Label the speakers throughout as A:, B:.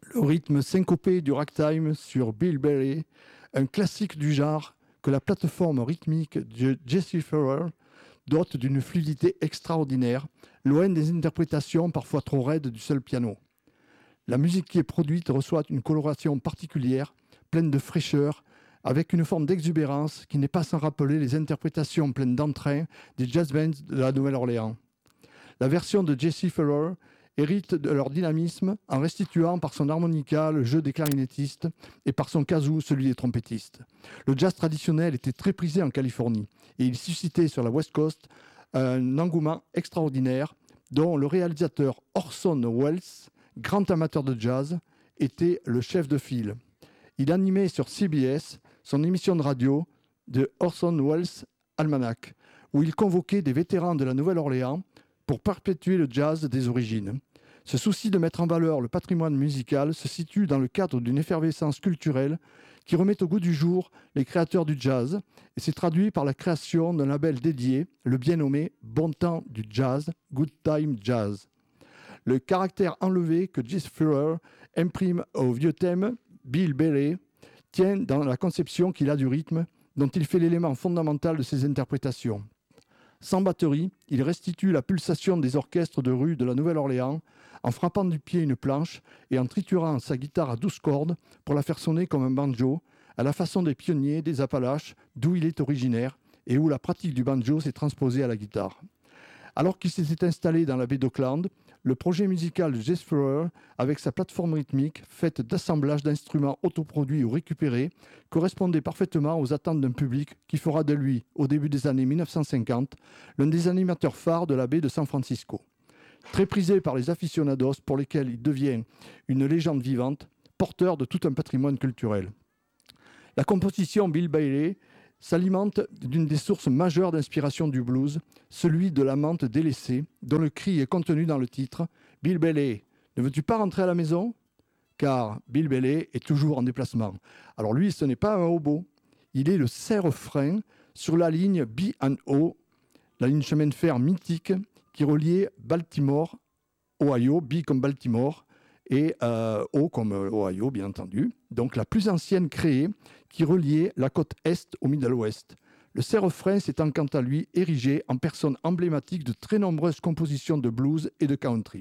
A: Le rythme syncopé du ragtime sur Bill Bailey, un classique du genre que la plateforme rythmique de Jesse Farrell dote d'une fluidité extraordinaire, loin des interprétations parfois trop raides du seul piano. La musique qui est produite reçoit une coloration particulière, pleine de fraîcheur, avec une forme d'exubérance qui n'est pas sans rappeler les interprétations pleines d'entrain des jazz bands de la Nouvelle-Orléans. La version de Jesse Farrell hérite de leur dynamisme en restituant par son harmonica le jeu des clarinettistes et par son kazoo celui des trompettistes. Le jazz traditionnel était très prisé en Californie et il suscitait sur la West Coast un engouement extraordinaire dont le réalisateur Orson Welles, grand amateur de jazz, était le chef de file. Il animait sur CBS son émission de radio de Orson Welles Almanac, où il convoquait des vétérans de la Nouvelle-Orléans pour perpétuer le jazz des origines. Ce souci de mettre en valeur le patrimoine musical se situe dans le cadre d'une effervescence culturelle qui remet au goût du jour les créateurs du jazz et s'est traduit par la création d'un label dédié, le bien nommé Bon Temps du Jazz, Good Time Jazz. Le caractère enlevé que Jesse Farrell imprime au vieux thème Bill Bailey tient dans la conception qu'il a du rythme, dont il fait l'élément fondamental de ses interprétations. Sans batterie, il restitue la pulsation des orchestres de rue de la Nouvelle-Orléans en frappant du pied une planche et en triturant sa guitare à 12 cordes pour la faire sonner comme un banjo, à la façon des pionniers des Appalaches, d'où il est originaire et où la pratique du banjo s'est transposée à la guitare. Alors qu'il s'était installé dans la baie d'Auckland, le projet musical de Jesse Farrell, avec sa plateforme rythmique faite d'assemblages d'instruments autoproduits ou récupérés, correspondait parfaitement aux attentes d'un public qui fera de lui, au début des années 1950, l'un des animateurs phares de la baie de San Francisco. Très prisé par les aficionados pour lesquels il devient une légende vivante, porteur de tout un patrimoine culturel. La composition Bill Bailey s'alimente d'une des sources majeures d'inspiration du blues, celui de l'amante délaissée, dont le cri est contenu dans le titre « Bill Bailey, ne veux-tu pas rentrer à la maison ?» Car Bill Bailey est toujours en déplacement. Alors lui, ce n'est pas un hobo, il est le serre-frein sur la ligne B&O, la ligne chemin de fer mythique qui reliait Baltimore, Ohio, B comme Baltimore, et O comme Ohio, bien entendu. Donc la plus ancienne créée qui reliait la côte Est au Middle West. Le serre-frein s'étant quant à lui érigé en personne emblématique de très nombreuses compositions de blues et de country.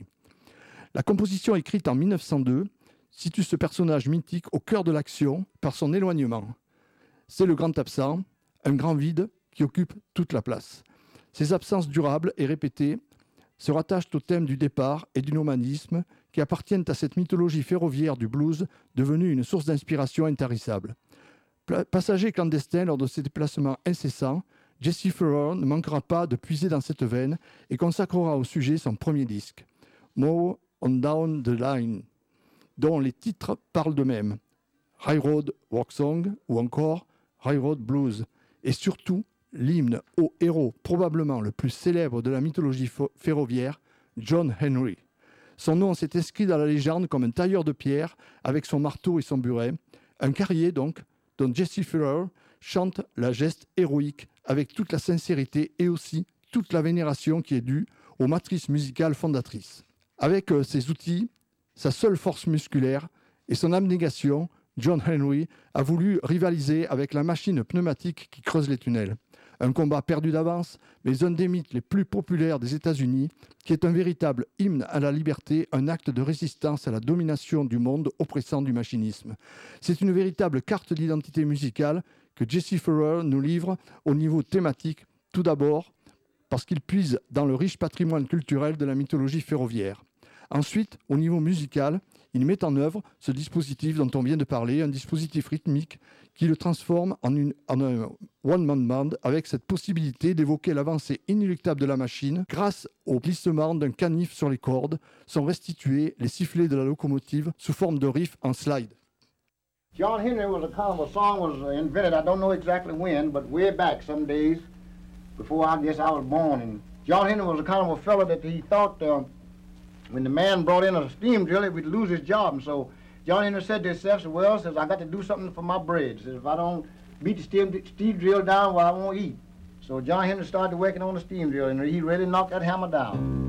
A: La composition écrite en 1902 situe ce personnage mythique au cœur de l'action par son éloignement. C'est le grand absent, un grand vide qui occupe toute la place. Ces absences durables et répétées se rattachent au thème du départ et du nomadisme qui appartiennent à cette mythologie ferroviaire du blues devenue une source d'inspiration intarissable. Passager clandestin lors de ses déplacements incessants, Jesse Farrell ne manquera pas de puiser dans cette veine et consacrera au sujet son premier disque, More on Down the Line, dont les titres parlent d'eux-mêmes, Railroad Work Song ou encore Railroad Blues, et surtout l'hymne au héros probablement le plus célèbre de la mythologie ferroviaire, John Henry. Son nom s'est inscrit dans la légende comme un tailleur de pierre avec son marteau et son burin, un carrier donc, dont Jesse Farrell chante la geste héroïque avec toute la sincérité et aussi toute la vénération qui est due aux matrices musicales fondatrices. Avec ses outils, sa seule force musculaire et son abnégation, John Henry a voulu rivaliser avec la machine pneumatique qui creuse les tunnels. Un combat perdu d'avance, mais un des mythes les plus populaires des États-Unis, qui est un véritable hymne à la liberté, un acte de résistance à la domination du monde oppressant du machinisme. C'est une véritable carte d'identité musicale que Jesse Farrell nous livre au niveau thématique, tout d'abord parce qu'il puise dans le riche patrimoine culturel de la mythologie ferroviaire. Ensuite, au niveau musical, il met en œuvre ce dispositif dont on vient de parler, un dispositif rythmique qui le transforme en un one-man band avec cette possibilité d'évoquer l'avancée inéluctable de la machine grâce au glissement d'un canif sur les cordes, sont restitués les sifflets de la locomotive sous forme de riff en slide.
B: John Henry was a kind of a song was invented, I don't know exactly when, but way back some days before I guess I was born. And John Henry was a kind of a fellow that he thought when the man brought in a steam drill, he would lose his job. And so John Henry said to himself, well, says, I got to do something for my bread. Says, if I don't beat the steam drill down, well, I won't eat. So John Henry started working on the steam drill, and he really knocked that hammer down.